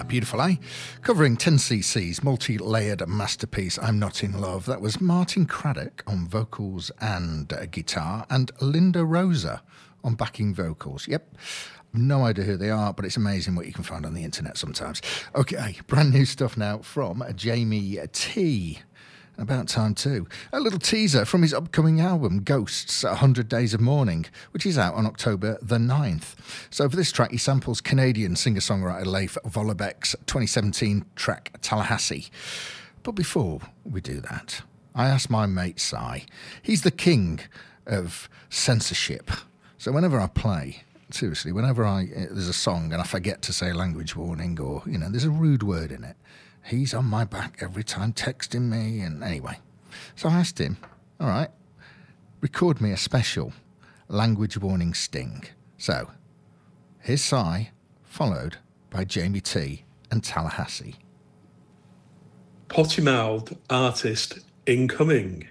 Beautiful, eh? Covering 10cc's multi-layered masterpiece, I'm Not in Love. That was Martin Craddock on vocals and guitar, and Linda Rosa on backing vocals. Yep. No idea who they are, but it's amazing what you can find on the internet sometimes. Okay, brand new stuff now from Jamie T. About time too. A little teaser from his upcoming album, Ghosts, 100 Days of Mourning, which is out on October the 9th. So for this track, he samples Canadian singer-songwriter Leif Vollebeck's 2017 track, Tallahassee. But before we do that, I asked my mate Si. He's the king of censorship. So whenever I play, seriously, whenever there's a song and I forget to say language warning or, there's a rude word in it, he's on my back every time, texting me, and anyway. So I asked him, all right, record me a special language warning sting. So, here's Si, followed by Jamie T and Tallahassee. Potty-mouthed artist incoming.